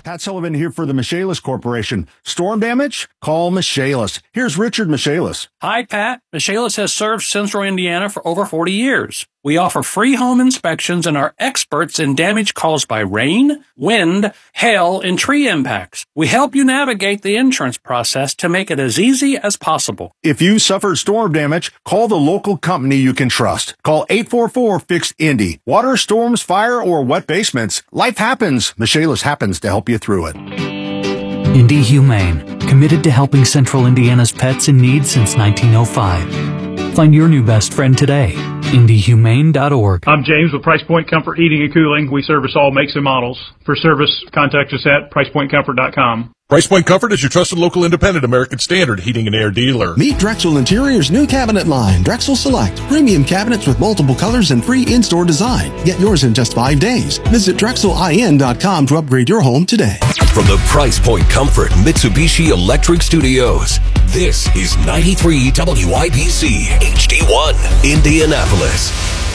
Pat Sullivan here for the Michaelis Corporation. Storm damage? Call Michaelis. Here's Richard Michaelis. Hi, Pat. Michaelis has served Central Indiana for over 40 years. We offer free home inspections and are experts in damage caused by rain, wind, hail, and tree impacts. We help you navigate the insurance process to make it as easy as possible. If you suffered storm damage, call the local company you can trust. Call 844-FIXED-INDY. Water, storms, fire, or wet basements. Life happens. Michaelis happens to help you through it. Indy Humane, committed to helping Central Indiana's pets in need since 1905. Find your new best friend today. IndyHumane.org. I'm James with Price Point Comfort Heating and Cooling. We service all makes and models. For service, contact us at PricePointComfort.com. Price Point Comfort is your trusted local independent American Standard heating and air dealer. Meet Drexel Interior's new cabinet line, Drexel Select. Premium cabinets with multiple colors and free in-store design. Get yours in just 5 days. Visit DrexelIN.com to upgrade your home today. From the Price Point Comfort Mitsubishi Electric Studios, this is 93 WIBC HD1, Indianapolis.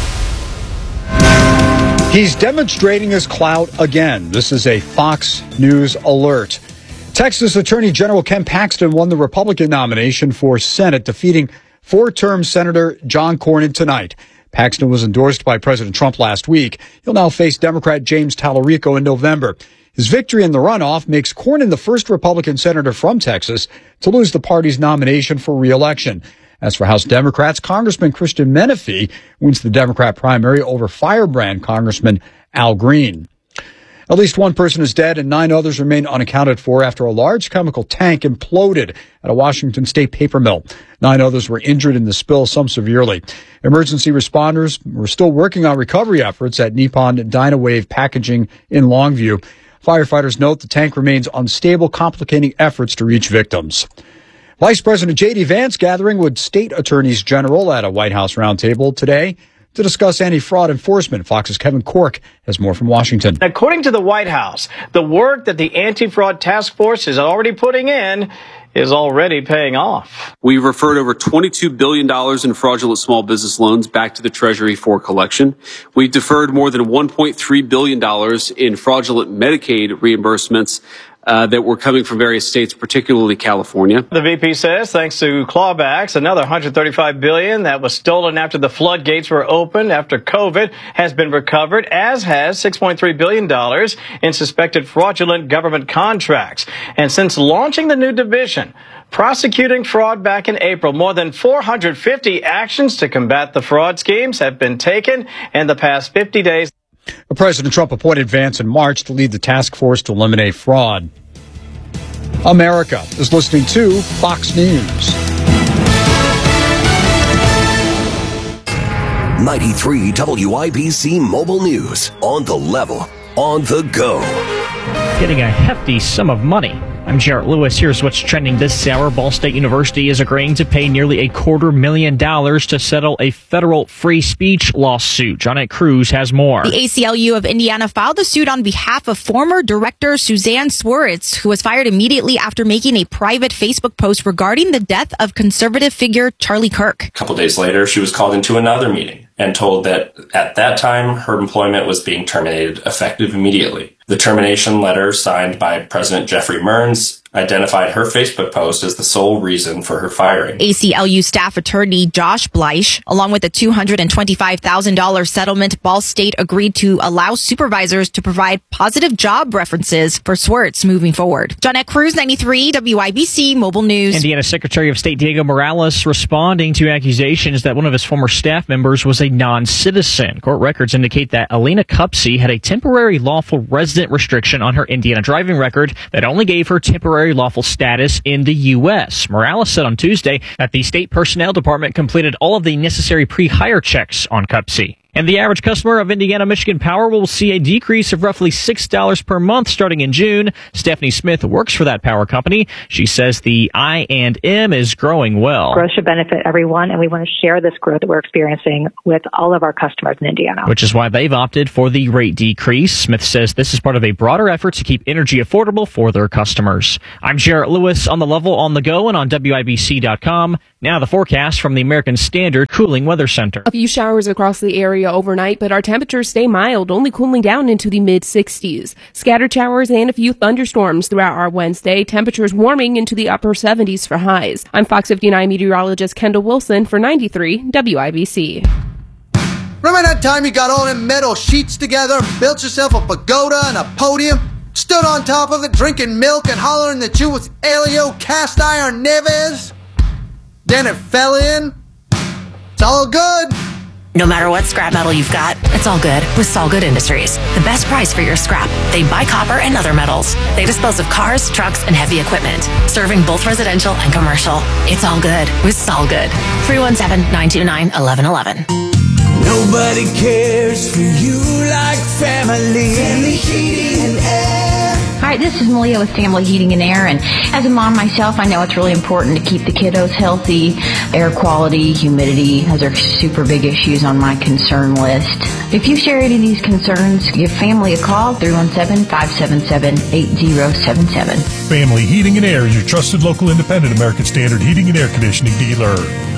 He's demonstrating his clout again. This is a Fox News alert. Texas Attorney General Ken Paxton won the Republican nomination for Senate, defeating four-term Senator John Cornyn tonight. Paxton was endorsed by President Trump last week. He'll now face Democrat James Talarico in November. His victory in the runoff makes Cornyn the first Republican senator from Texas to lose the party's nomination for re-election. As for House Democrats, Congressman Christian Menefee wins the Democrat primary over Firebrand Congressman Al Green. At least one person is dead and 9 others remain unaccounted for after a large chemical tank imploded at a Washington state paper mill. 9 others were injured in the spill, some severely. Emergency responders were still working on recovery efforts at Nippon Dynawave Packaging in Longview. Firefighters note the tank remains unstable, complicating efforts to reach victims. Vice President J.D. Vance gathering with state attorneys general at a White House roundtable today to discuss anti-fraud enforcement. Fox's Kevin Cork has more from Washington. According to the White House, the work that the anti-fraud task force is already putting in is already paying off. We've referred over $22 billion in fraudulent small business loans back to the Treasury for collection. We've deferred more than $1.3 billion in fraudulent Medicaid reimbursements that were coming from various states, particularly California. The VP says thanks to clawbacks, another $135 billion that was stolen after the floodgates were opened after COVID has been recovered, as has $6.3 billion in suspected fraudulent government contracts. And since launching the new division, prosecuting fraud back in April, more than 450 actions to combat the fraud schemes have been taken in the past 50 days. President Trump appointed Vance in March to lead the task force to eliminate fraud. America is listening to Fox News. 93 WIBC Mobile News. On the level, on the go. Getting a hefty sum of money. I'm Jarrett Lewis. Here's what's trending this hour. Ball State University is agreeing to pay nearly $250,000 to settle a federal free speech lawsuit. Johnette Cruz has more. The ACLU of Indiana filed the suit on behalf of former director Suzanne Sweritz, who was fired immediately after making a private Facebook post regarding the death of conservative figure Charlie Kirk. A couple days later, she was called into another meeting and told that at that time, her employment was being terminated effective immediately. The termination letter signed by President Jeffrey Merns identified her Facebook post as the sole reason for her firing. ACLU staff attorney Josh Bleish, along with a $225,000 settlement, Ball State agreed to allow supervisors to provide positive job references for Sweritz moving forward. Johnette Cruz, 93 WIBC Mobile News. Indiana Secretary of State Diego Morales responding to accusations that one of his former staff members was a non-citizen. Court records indicate that Alina Cupsey had a temporary lawful resident restriction on her Indiana driving record that only gave her temporary lawful status in the U.S. Morales said on Tuesday that the state personnel department completed all of the necessary pre-hire checks on Cupsey. And the average customer of Indiana Michigan Power will see a decrease of roughly $6 per month starting in June. Stephanie Smith works for that power company. She says the I&M is growing well. Growth should benefit everyone, and we want to share this growth that we're experiencing with all of our customers in Indiana. Which is why they've opted for the rate decrease. Smith says this is part of a broader effort to keep energy affordable for their customers. I'm Jarrett Lewis on the level, on the go, and on WIBC.com. Now the forecast from the American Standard Cooling Weather Center. A few showers across the area area overnight, but our temperatures stay mild, only cooling down into the mid-60s. Scattered showers and a few thunderstorms throughout our Wednesday. Temperatures warming into the upper 70s for highs. I'm Fox 59 meteorologist Kendall Wilson for 93 WIBC. Remember that time you got all them metal sheets together, built yourself a pagoda and a podium, stood on top of it drinking milk and hollering that you was Elio Cast Iron Neves? Then it fell in? It's all good. No matter what scrap metal you've got, it's all good with Solgood Industries. The best price for your scrap. They buy copper and other metals. They dispose of cars, trucks, and heavy equipment, serving both residential and commercial. It's all good with Solgood. 317-929-1111. Nobody cares for you like family. Family Heating and Air. Hi, this is Malia with Family Heating and Air, and as a mom myself, I know it's really important to keep the kiddos healthy. Air quality, humidity, those are super big issues on my concern list. If you share any of these concerns, give family a call, 317-577-8077. Family Heating and Air is your trusted local independent American Standard heating and air conditioning dealer.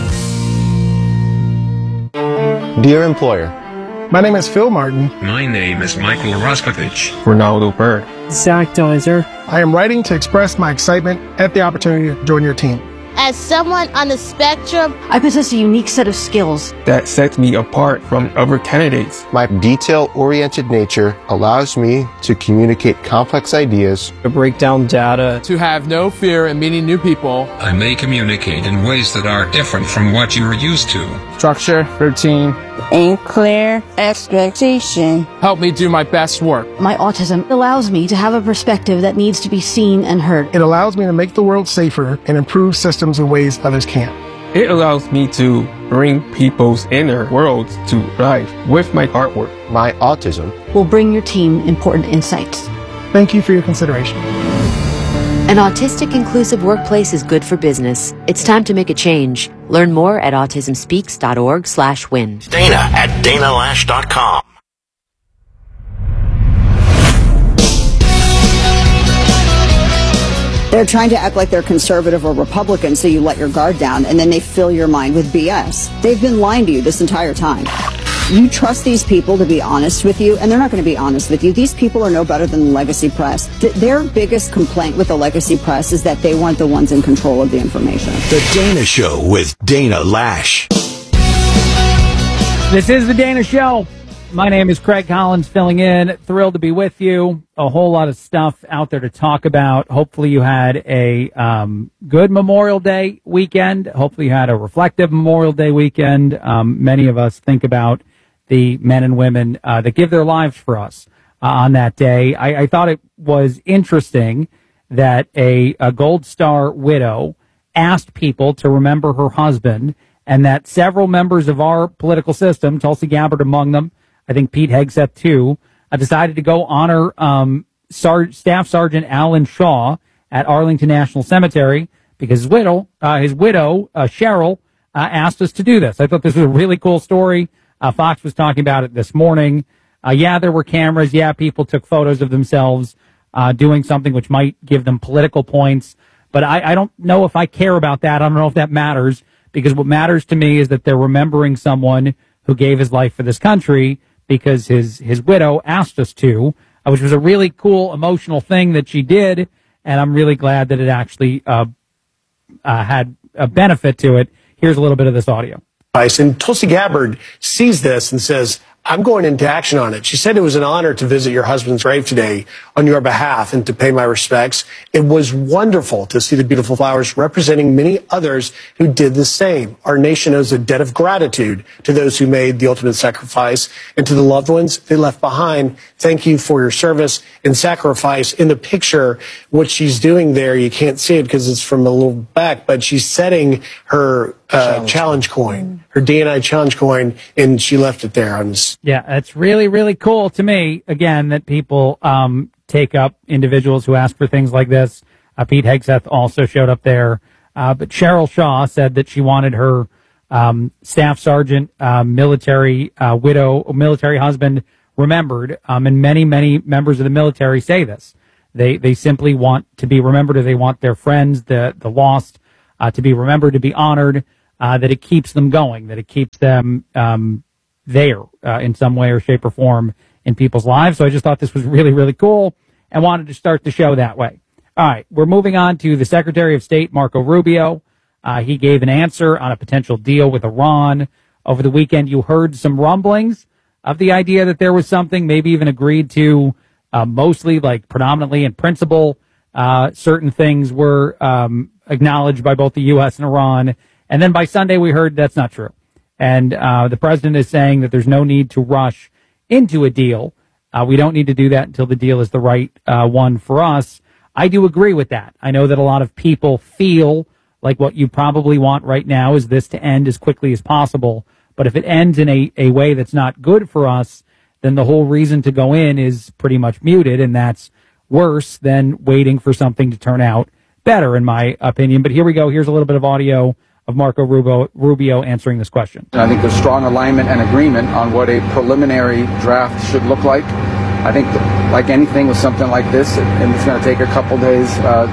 Dear employer, my name is Phil Martin. My name is Michael Roskovich. Ronaldo Bird. Zach Deiser. I am writing to express my excitement at the opportunity to join your team. As someone on the spectrum, I possess a unique set of skills that sets me apart from other candidates. My detail-oriented nature allows me to communicate complex ideas, to break down data, to have no fear in meeting new people. I may communicate in ways that are different from what you are used to. Structure, routine, and clear expectation. Help me do my best work. My autism allows me to have a perspective that needs to be seen and heard. It allows me to make the world safer and improve systems in ways others can't. It allows me to bring people's inner worlds to life with my artwork. My autism will bring your team important insights. Thank you for your consideration. An autistic inclusive workplace is good for business. It's time to make a change. Learn more at autismspeaks.org/win. Dana at DanaLash.com. They're trying to act like they're conservative or Republican, so you let your guard down, and then they fill your mind with BS. They've been lying to you this entire time. You trust these people to be honest with you, and they're not going to be honest with you. These people are no better than the legacy press. Their biggest complaint with the legacy press is that they weren't the ones in control of the information. The Dana Show with Dana Lash. This is The Dana Show. My name is Craig Collins, filling in. Thrilled to be with you. A whole lot of stuff out there to talk about. Hopefully you had a good Memorial Day weekend. Hopefully you had a reflective Memorial Day weekend. Many of us think about the men and women that give their lives for us on that day. I thought it was interesting that a Gold Star widow asked people to remember her husband, and that several members of our political system, Tulsi Gabbard among them, I think Pete Hegseth too, decided to go honor Staff Sergeant Alan Shaw at Arlington National Cemetery because his widow, Cheryl, asked us to do this. I thought this was a really cool story. Fox was talking about it this morning. Yeah, there were cameras. Yeah, people took photos of themselves doing something which might give them political points. But I don't know if I care about that. I don't know if that matters, because what matters to me is that they're remembering someone who gave his life for this country because his widow asked us to, which was a really cool, emotional thing that she did. And I'm really glad that it actually had a benefit to it. Here's a little bit of this audio. And Tulsi Gabbard sees this and says, I'm going into action on it. She said it was an honor to visit your husband's grave today on your behalf and to pay my respects. It was wonderful to see the beautiful flowers representing many others who did the same. Our nation owes a debt of gratitude to those who made the ultimate sacrifice, and to the loved ones they left behind. Thank you for your service and sacrifice. In the picture, what she's doing there, you can't see it because it's from a little back, but she's setting her challenge coin, her DNI challenge coin, and she left it there on this. Yeah, it's really, really cool to me, again, that people take up individuals who ask for things like this. Pete Hegseth also showed up there. But Cheryl Shaw said that she wanted her staff sergeant, military widow, military husband remembered. And many, many members of the military say this. They simply want to be remembered, or they want their friends, the lost, to be remembered, to be honored, that it keeps them going, that it keeps them there in some way or shape or form in people's lives. So I just thought this was really, really cool and wanted to start the show that way. All right, we're moving on to the Secretary of State, Marco Rubio. He gave an answer on a potential deal with Iran. Over the weekend, you heard some rumblings of the idea that there was something, maybe even agreed to, mostly, like predominantly in principle. Certain things were acknowledged by both the U.S. and Iran. And then by Sunday, we heard that's not true. And the president is saying that there's no need to rush into a deal. We don't need to do that until the deal is the right one for us. I do agree with that. I know that a lot of people feel like what you probably want right now is this to end as quickly as possible. But if it ends in a way that's not good for us, then the whole reason to go in is pretty much muted, and that's worse than waiting for something to turn out better, in my opinion. But here we go. Here's a little bit of audio of Marco Rubio answering this question. I think there's strong alignment and agreement on what a preliminary draft should look like. I think, like anything with something like this, and it's going to take a couple days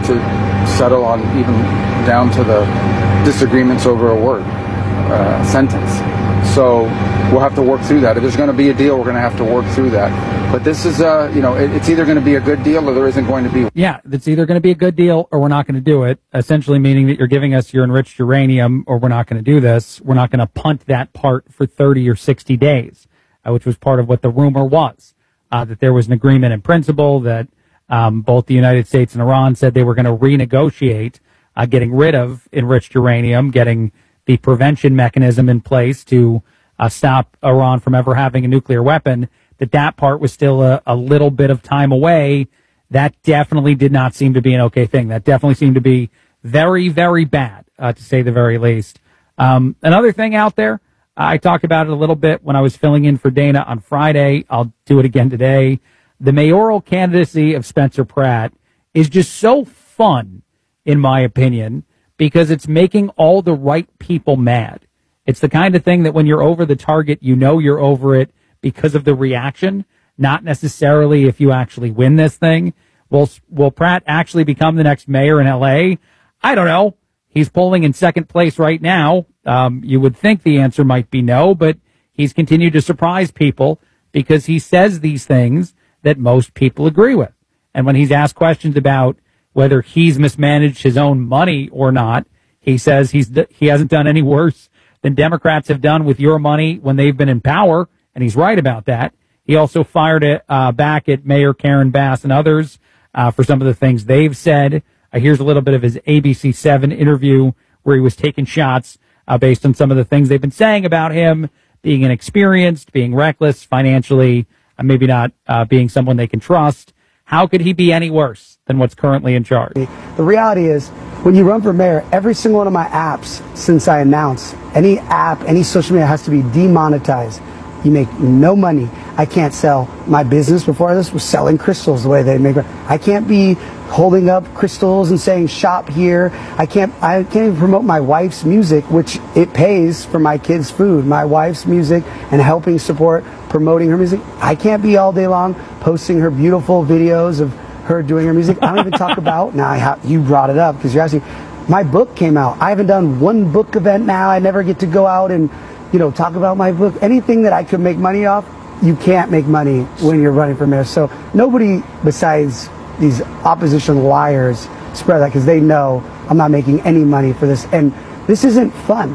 to settle on, even down to the disagreements over a word, sentence. So we'll have to work through that. If there's going to be a deal, we're going to have to work through that. But this is, it's either going to be a good deal or there isn't going to be. Yeah, it's either going to be a good deal or we're not going to do it, essentially meaning that you're giving us your enriched uranium or we're not going to do this. We're not going to punt that part for 30 or 60 days, which was part of what the rumor was, that there was an agreement in principle that both the United States and Iran said they were going to renegotiate getting rid of enriched uranium, getting the prevention mechanism in place to stop Iran from ever having a nuclear weapon, that part was still a little bit of time away. That definitely did not seem to be an okay thing. That definitely seemed to be very, very bad, to say the very least. Another thing out there, I talked about it a little bit when I was filling in for Dana on Friday. I'll do it again today. The mayoral candidacy of Spencer Pratt is just so fun, in my opinion, because it's making all the right people mad. It's the kind of thing that when you're over the target, you know you're over it because of the reaction, not necessarily if you actually win this thing. Will Pratt actually become the next mayor in L.A.? I don't know. He's polling in second place right now. You would think the answer might be no, but he's continued to surprise people because he says these things that most people agree with. And when he's asked questions about whether he's mismanaged his own money or not, he says he hasn't done any worse than Democrats have done with your money when they've been in power, and he's right about that. He also fired it back at Mayor Karen Bass and others for some of the things they've said. Here's a little bit of his ABC 7 interview where he was taking shots based on some of the things they've been saying about him, being inexperienced, being reckless financially, maybe not being someone they can trust. How could he be any worse than what's currently in charge? The reality is, when you run for mayor, every single one of my apps since I announced, any app, any social media has to be demonetized. You make no money. I can't sell my business. Before this was selling crystals the way they make it. I can't be holding up crystals and saying shop here. I can't even promote my wife's music, which it pays for my kids' food. My wife's music and helping support promoting her music. I can't be all day long posting her beautiful videos of her doing her music. I don't even talk about, you brought it up because you're asking. My book came out. I haven't done one book event now. I never get to go out and talk about my book. Anything that I could make money off, you can't make money when you're running for mayor. So nobody besides these opposition liars spread that because they know I'm not making any money for this. And this isn't fun.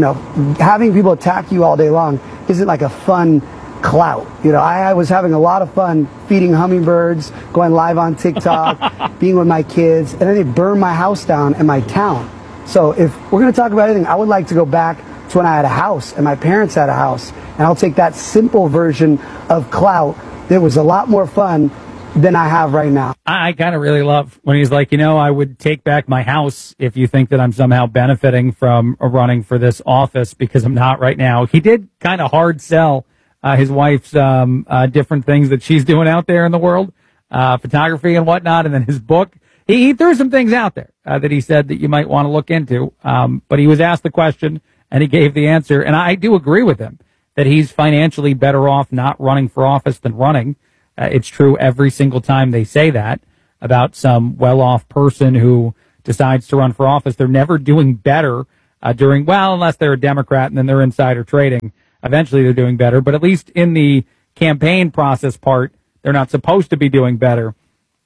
Having people attack you all day long isn't like a fun clout. I was having a lot of fun feeding hummingbirds, going live on TikTok, being with my kids, and then they burned my house down in my town. So if we're going to talk about anything, I would like to go back to when I had a house and my parents had a house, and I'll take that simple version of clout that was a lot more fun than I have right now. I kind of really love when he's like, I would take back my house if you think that I'm somehow benefiting from running for this office, because I'm not right now. He did kind of hard sell his wife's different things that she's doing out there in the world, photography and whatnot, and then his book. He threw some things out there that he said that you might want to look into, but he was asked the question and he gave the answer, and I do agree with him that he's financially better off not running for office than running. It's true every single time they say that about some well-off person who decides to run for office. They're never doing better unless they're a Democrat and then they're insider trading, Eventually they're doing better, but at least in the campaign process part, they're not supposed to be doing better.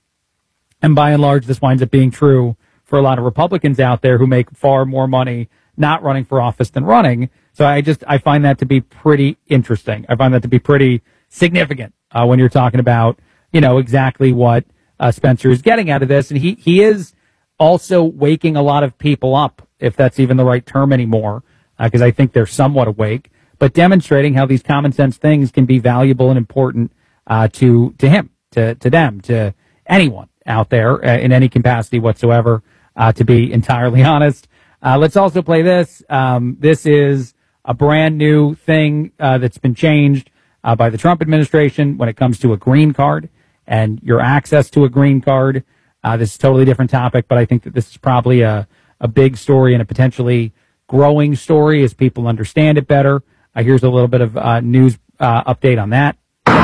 And by and large, this winds up being true for a lot of Republicans out there who make far more money not running for office than running. So I find that to be pretty interesting. I find that to be pretty significant when you're talking about, exactly what Spencer is getting out of this. And he is also waking a lot of people up, if that's even the right term anymore, because I think they're somewhat awake, but demonstrating how these common sense things can be valuable and important to him, to them, to anyone out there in any capacity whatsoever, to be entirely honest. Let's also play this. This is a brand new thing that's been changed by the Trump administration when it comes to a green card and your access to a green card. This is a totally different topic, but I think that this is probably a big story and a potentially growing story as people understand it better. Here's a little bit of news update on that.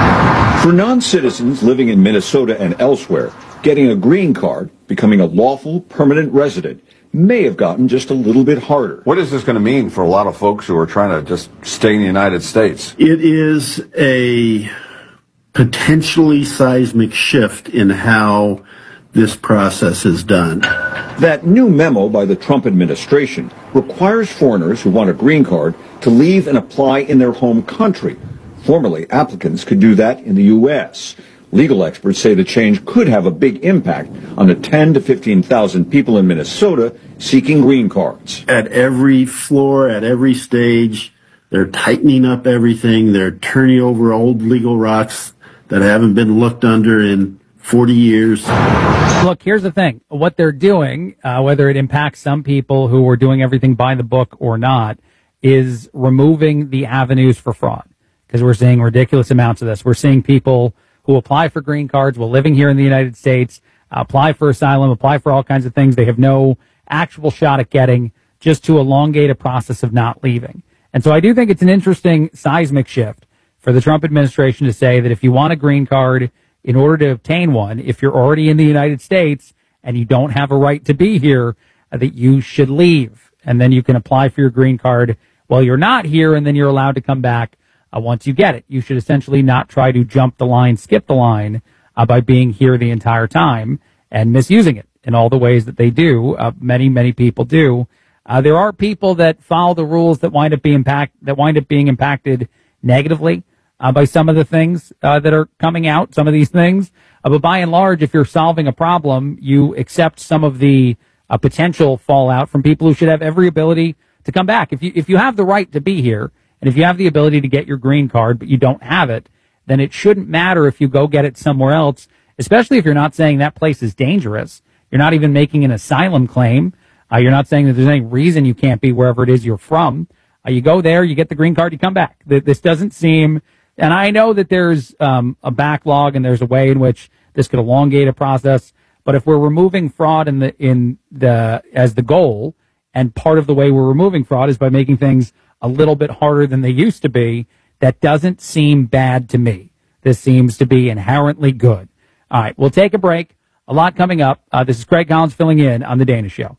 For non-citizens living in Minnesota and elsewhere, getting a green card, becoming a lawful permanent resident, may have gotten just a little bit harder. What is this going to mean for a lot of folks who are trying to just stay in the United States? It is a potentially seismic shift in how this process is done. That new memo by the Trump administration requires foreigners who want a green card to leave and apply in their home country. Formerly, applicants could do that in the U.S. Legal experts say the change could have a big impact on the 10 to 15,000 people in Minnesota seeking green cards. At every floor, at every stage, they're tightening up everything. They're turning over old legal rocks that haven't been looked under in 40 years. Look, here's the thing. What they're doing, whether it impacts some people who are doing everything by the book or not, is removing the avenues for fraud. Because we're seeing ridiculous amounts of this. We're seeing people who apply for green cards while living here in the United States, apply for asylum, apply for all kinds of things they have no actual shot at getting, just to elongate a process of not leaving. And so I do think it's an interesting seismic shift for the Trump administration to say that if you want a green card, in order to obtain one, if you're already in the United States and you don't have a right to be here, that you should leave. And then you can apply for your green card while you're not here, and then you're allowed to come back once you get it. You should essentially not try to jump the line, skip the line by being here the entire time and misusing it in all the ways that they do. Many, many people do. There are people that follow the rules that wind up being impacted negatively by some of the things that are coming out, some of these things. But by and large, if you're solving a problem, you accept some of the potential fallout from people who should have every ability to come back. If you have the right to be here, and if you have the ability to get your green card, but you don't have it, then it shouldn't matter if you go get it somewhere else, especially if you're not saying that place is dangerous. You're not even making an asylum claim. You're not saying that there's any reason you can't be wherever it is you're from. You go there, you get the green card, you come back. This doesn't seem, and I know that there's a backlog and there's a way in which this could elongate a process, but if we're removing fraud as the goal, and part of the way we're removing fraud is by making things a little bit harder than they used to be, that doesn't seem bad to me. This seems to be inherently good. All right, we'll take a break. A lot coming up. This is Craig Collins filling in on The Dana Show.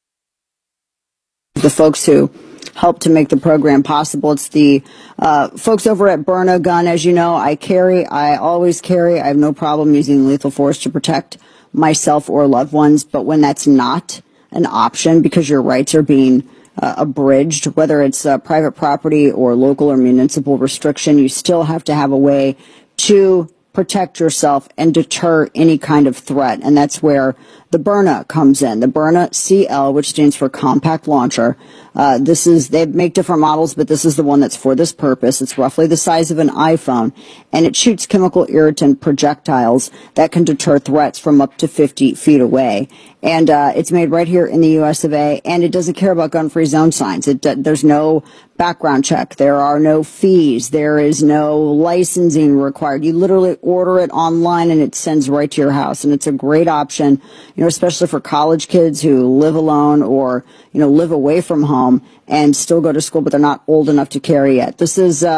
The folks who helped to make the program possible. It's the folks over at Burn a Gun. As you know, I always carry. I have no problem using lethal force to protect myself or loved ones. But when that's not an option because your rights are being abridged, whether it's private property or local or municipal restriction, you still have to have a way to protect yourself and deter any kind of threat. And that's where the Byrna comes in. The Byrna CL, which stands for Compact Launcher. They make different models, but this is the one that's for this purpose. It's roughly the size of an iPhone, and it shoots chemical irritant projectiles that can deter threats from up to 50 feet away. And it's made right here in the U.S. of A., and it doesn't care about gun-free zone signs. There's no background check. There are no fees. There is no licensing required. You literally order it online, and it sends right to your house. And it's a great option, especially for college kids who live alone or, live away from home and still go to school, but they're not old enough to carry yet. This is,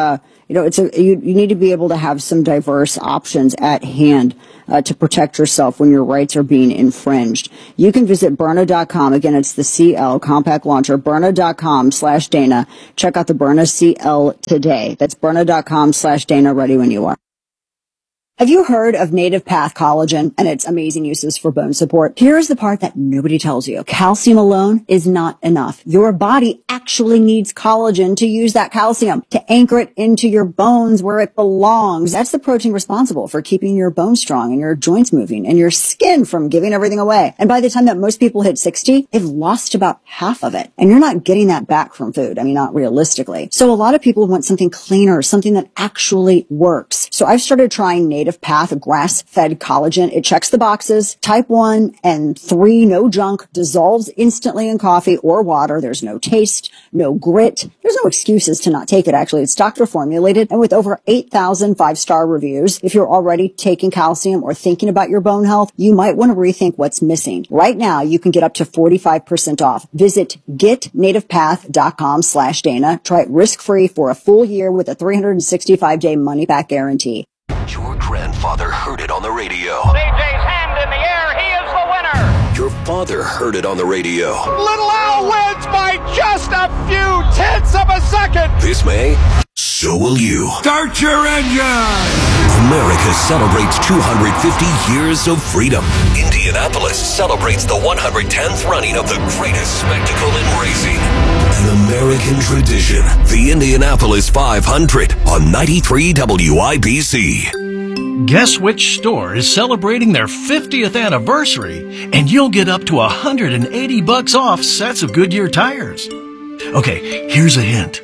You know, you need to be able to have some diverse options at hand to protect yourself when your rights are being infringed. You can visit Byrna.com. Again, it's the CL compact launcher, Byrna.com/Dana. Check out the Byrna CL today. That's Byrna.com/Dana. Ready when you are. Have you heard of Native Path Collagen and its amazing uses for bone support? Here's the part that nobody tells you. Calcium alone is not enough. Your body actually needs collagen to use that calcium, to anchor it into your bones where it belongs. That's the protein responsible for keeping your bones strong and your joints moving and your skin from giving everything away. And by the time that most people hit 60, they've lost about half of it. And you're not getting that back from food. I mean, not realistically. So a lot of people want something cleaner, something that actually works. So I've started trying Native Path grass-fed collagen. It checks the boxes. Type 1 and 3, no junk, dissolves instantly in coffee or water. There's no taste, no grit. There's no excuses to not take it, actually. It's doctor formulated and with over 8,000 five-star reviews. If you're already taking calcium or thinking about your bone health, you might want to rethink what's missing. Right now, you can get up to 45% off. Visit getnativepath.com/Dana. Try it risk-free for a full year with a 365-day money-back guarantee. Your grandfather heard it on the radio. CJ's hand in the air. He is the winner. Your father heard it on the radio. Little Al wins by just a few tenths of a second. This May, so will you. Start your engine. America celebrates 250 years of freedom. Indianapolis celebrates the 110th running of the greatest spectacle in racing. An American tradition. The Indianapolis 500 on 93 WIBC. Guess which store is celebrating their 50th anniversary, and you'll get up to $180 off sets of Goodyear tires. Okay, here's a hint.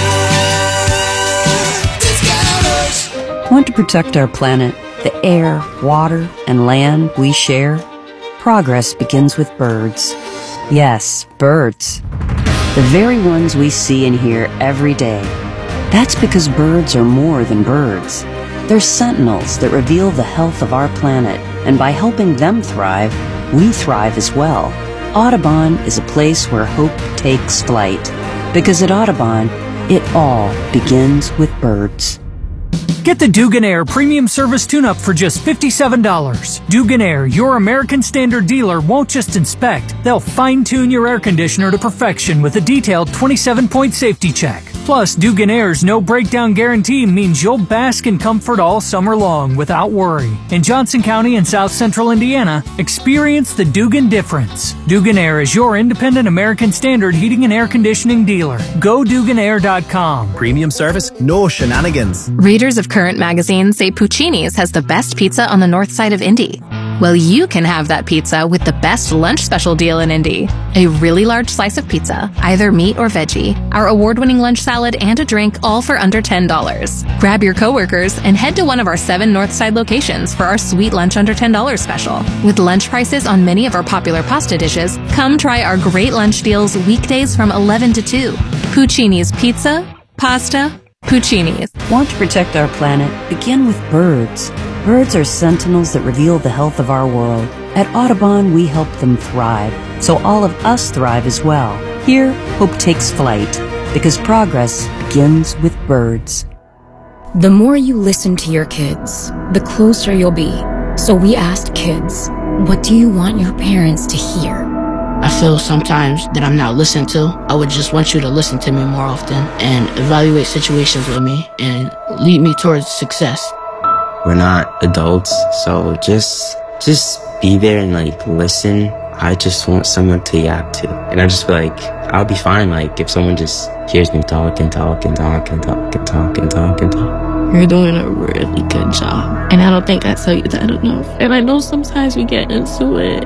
Want to protect our planet, the air, water, and land we share? Progress begins with birds. Yes, birds. The very ones we see and hear every day. That's because birds are more than birds. They're sentinels that reveal the health of our planet, and by helping them thrive, we thrive as well. Audubon is a place where hope takes flight, because at Audubon, it all begins with birds. Get the Dugan Air Premium Service Tune-Up for just $57. Dugan Air, your American Standard dealer, won't just inspect. They'll fine-tune your air conditioner to perfection with a detailed 27-point safety check. Plus, Dugan Air's no-breakdown guarantee means you'll bask in comfort all summer long without worry. In Johnson County and South Central Indiana, experience the Dugan difference. Dugan Air is your independent American Standard heating and air conditioning dealer. Go DuganAir.com. Premium service, no shenanigans. Readers of Current magazine say Puccini's has the best pizza on the north side of Indy. Well, you can have that pizza with the best lunch special deal in Indy. A really large slice of pizza, either meat or veggie, our award-winning lunch salad, and a drink, all for under $10. Grab your coworkers and head to one of our 7 Northside locations for our sweet lunch under $10 special. With lunch prices on many of our popular pasta dishes, come try our great lunch deals weekdays from 11 to 2. Puccini's Pizza, Pasta, Puccini's. Want to protect our planet? Begin with birds. Birds are sentinels that reveal the health of our world. At Audubon, we help them thrive, so all of us thrive as well. Here, hope takes flight, because progress begins with birds. The more you listen to your kids, the closer you'll be. So we asked kids, what do you want your parents to hear? I feel sometimes that I'm not listened to. I would just want you to listen to me more often and evaluate situations with me and lead me towards success. We're not adults, so just be there and listen. I just want someone to yap to. And I just feel like I'll be fine if someone just hears me talk and talk and talk and talk and talk and talk and talk. You're doing a really good job. And I don't think I tell you that enough. And I know sometimes we get into it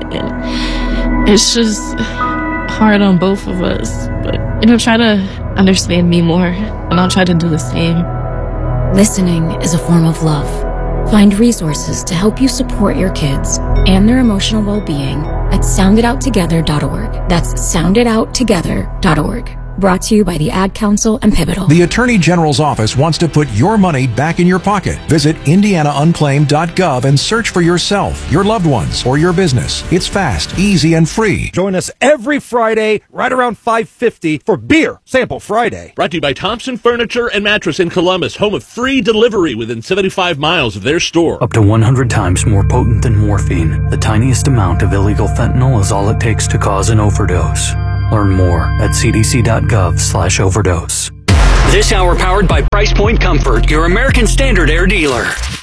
and it's just hard on both of us. But, try to understand me more and I'll try to do the same. Listening is a form of love. Find resources to help you support your kids and their emotional well-being at sounditouttogether.org. That's sounditouttogether.org. Brought to you by the Ad Council and Pivotal. The Attorney General's office wants to put your money back in your pocket. Visit indianaunclaimed.gov and search for yourself, your loved ones, or your business. It's fast, easy, and free. Join us every Friday right around 5:50 for Beer Sample Friday. Brought to you by Thompson Furniture and Mattress in Columbus, home of free delivery within 75 miles of their store. Up to 100 times more potent than morphine, the tiniest amount of illegal fentanyl is all it takes to cause an overdose. Learn more at cdc.gov/overdose. This hour powered by Price Point Comfort, your American Standard Air dealer.